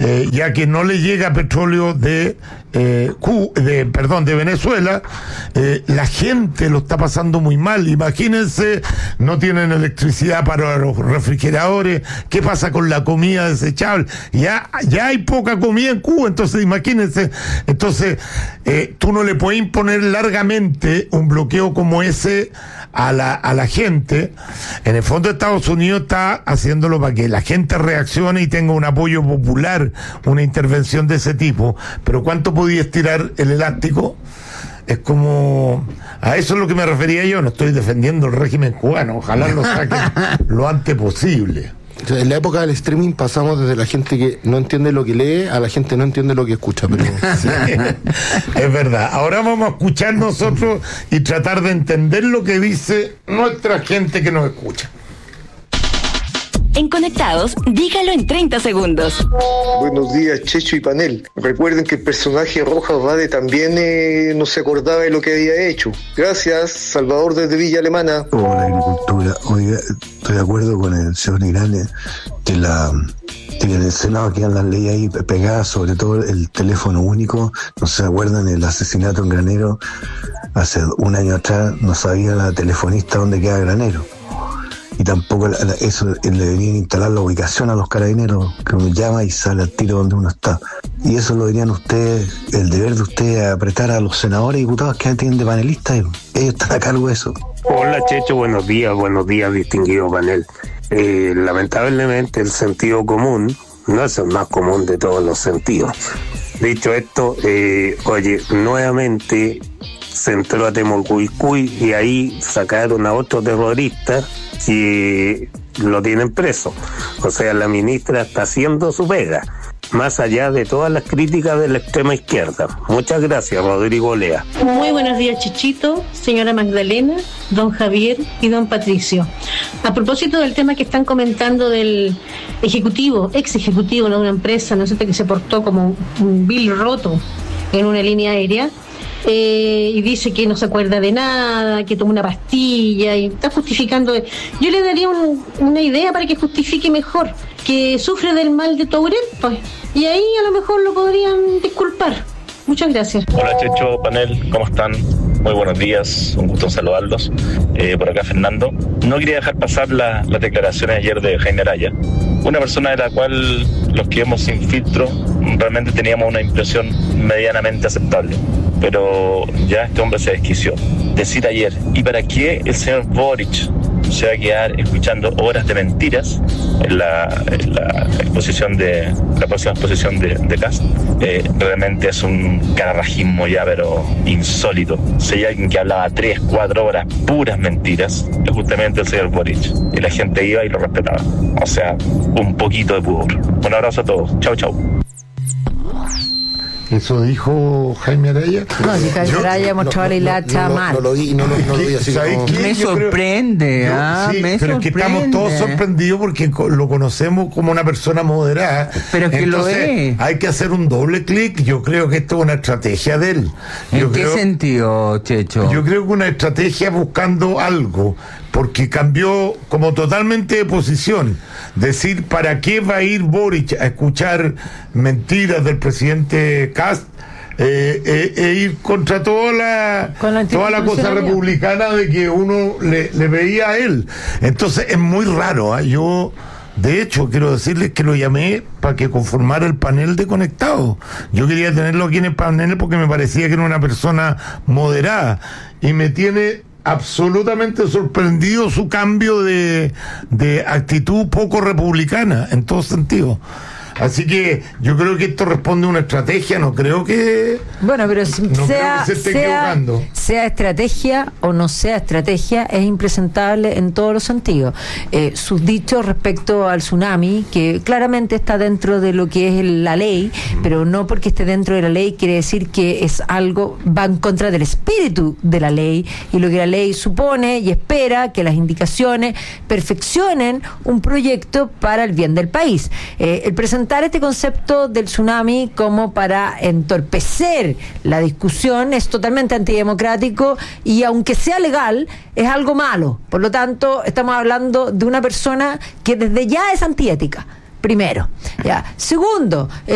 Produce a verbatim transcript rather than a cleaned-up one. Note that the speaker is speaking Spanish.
eh, ya que no le llega petróleo de, eh, Cu- de, perdón, de Venezuela, eh, la gente lo está pasando muy mal. Imagínense, no tienen electricidad para los refrigeradores, ¿qué pasa con la comida desechable? Ya, ya hay poca comida en Cuba, entonces imagínense, entonces eh, tú no le puedes imponer largamente un bloqueo como ese a la, a la gente. En el fondo Estados Unidos está haciéndolo para que la gente reaccione y tenga un apoyo popular, una intervención de ese tipo, pero ¿cuánto podía estirar el elástico? Es como, a eso es lo que me refería yo. No estoy defendiendo el régimen cubano, ojalá lo saquen lo antes posible. En la época del streaming pasamos desde la gente que no entiende lo que lee a la gente que no entiende lo que escucha. Pero... sí, es verdad. Ahora vamos a escuchar nosotros y tratar de entender lo que dice nuestra gente que nos escucha. En Conectados, dígalo en treinta segundos. Buenos días, Checho y panel. Recuerden que el personaje Rojas Vade también eh, no se acordaba de lo que había hecho. Gracias, Salvador desde Villa Alemana. Hola, agricultura. Oiga, estoy de acuerdo con el señor Irane que, la, que en el Senado quedan las leyes ahí pegadas, sobre todo el teléfono único. No se acuerdan el asesinato en Granero. Hace un año atrás no sabía la telefonista dónde queda Granero. Y tampoco la, la, eso le deberían instalar la ubicación a los carabineros, que uno llama y sale al tiro donde uno está. Y eso lo dirían ustedes, el deber de ustedes, apretar a los senadores y diputados que tienen de panelistas. Ellos están a cargo de eso. Hola Checho, buenos días, buenos días, distinguido panel. Eh, lamentablemente el sentido común no es el más común de todos los sentidos. Dicho esto, eh, oye, nuevamente se entró a Temolcuicuy y ahí sacaron a otro terrorista y lo tienen preso. O sea, la ministra está haciendo su pega, más allá de todas las críticas de la extrema izquierda. Muchas gracias, Rodrigo Lea. Muy buenos días, Chichito, señora Magdalena, don Javier y don Patricio. A propósito del tema que están comentando del ejecutivo, ex ejecutivo de una empresa, no sé, que se portó como un vil roto en una línea aérea, Eh, y dice que no se acuerda de nada, que toma una pastilla y está justificando. Yo le daría un, una idea para que justifique mejor, que sufre del mal de Tourette, pues, y ahí a lo mejor lo podrían disculpar. Muchas gracias. Hola Checho, panel, ¿cómo están? Muy buenos días, un gusto en saludarlos. Eh, por acá Fernando. No quería dejar pasar la, las declaraciones ayer de Jaime Araya, una persona de la cual los que vemos sin filtro realmente teníamos una impresión medianamente aceptable. Pero ya este hombre se desquició. Decir ayer, ¿y para qué el señor Boric se va a quedar escuchando horas de mentiras en la, en la exposición de la próxima exposición de, de Kast? Eh, realmente es un cararrajismo ya, pero insólito. Si hay alguien que hablaba tres, cuatro horas puras mentiras, es justamente el señor Boric. Y la gente iba y lo respetaba. O sea, un poquito de pudor. Un abrazo a todos. Chau, chau. ¿Eso dijo Jaime Araya? No, si Jaime Yo, Araya mostró no, la hilacha no, no, mal. No lo vi, no, no, no lo vi así como... Me Yo sorprende, creo, ah, yo, sí, me pero sorprende. es que estamos todos sorprendidos porque lo conocemos como una persona moderada. Pero que Entonces, lo es. hay que hacer un doble clic. Yo creo que esto es una estrategia de él. Yo ¿En qué creo, sentido, Checho? Yo creo que una estrategia buscando algo, porque cambió como totalmente de posición. Decir, ¿para qué va a ir Boric a escuchar mentiras del presidente Kast? Eh, eh, e ir contra toda la, la toda la cosa republicana de que uno le, le veía a él. Entonces es muy raro, ¿eh? Yo de hecho quiero decirles que lo llamé para que conformara el panel de Conectados. Yo quería tenerlo aquí en el panel porque me parecía que era una persona moderada y me tiene absolutamente sorprendido su cambio de, de actitud poco republicana en todo sentido. Así que yo creo que esto responde a una estrategia, no creo que... Bueno, pero si no sea, creo que se esté sea, equivocando. sea estrategia o no sea estrategia, es impresentable en todos los sentidos. Eh, sus dichos respecto al tsunami, que claramente está dentro de lo que es la ley, pero no porque esté dentro de la ley quiere decir que es algo, va en contra del espíritu de la ley, y lo que la ley supone y espera que las indicaciones perfeccionen un proyecto para el bien del país. Eh, el presentar este concepto del tsunami como para entorpecer la discusión es totalmente antidemocrático, y aunque sea legal es algo malo. Por lo tanto, estamos hablando de una persona que desde ya es antiética, primero. Ya. Segundo,